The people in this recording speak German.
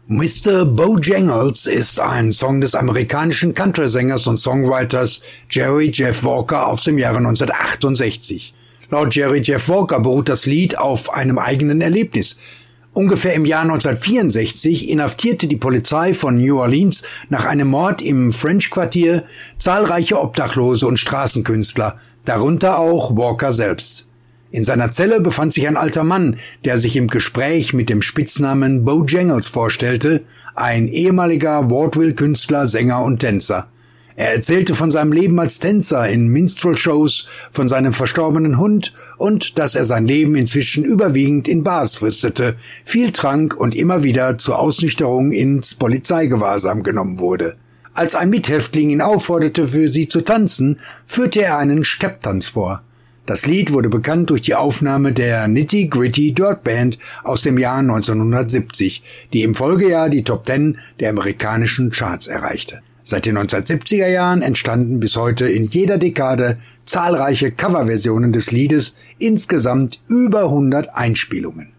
Mr. Bojangles ist ein Song des amerikanischen Country-Sängers und Songwriters Jerry Jeff Walker aus dem Jahre 1968. Laut Jerry Jeff Walker beruht das Lied auf einem eigenen Erlebnis. Ungefähr im Jahr 1964 inhaftierte die Polizei von New Orleans nach einem Mord im French-Quartier zahlreiche Obdachlose und Straßenkünstler, darunter auch Walker selbst. In seiner Zelle befand sich ein alter Mann, der sich im Gespräch mit dem Spitznamen Bojangles vorstellte, ein ehemaliger Vaudeville-Künstler, Sänger und Tänzer. Er erzählte von seinem Leben als Tänzer in Minstrel-Shows, von seinem verstorbenen Hund und dass er sein Leben inzwischen überwiegend in Bars fristete, viel trank und immer wieder zur Ausnüchterung ins Polizeigewahrsam genommen wurde. Als ein Mithäftling ihn aufforderte, für sie zu tanzen, führte er einen Stepptanz vor. Das Lied wurde bekannt durch die Aufnahme der Nitty Gritty Dirt Band aus dem Jahr 1970, die im Folgejahr die Top 10 der amerikanischen Charts erreichte. Seit den 1970er Jahren entstanden bis heute in jeder Dekade zahlreiche Coverversionen des Liedes, insgesamt über 100 Einspielungen.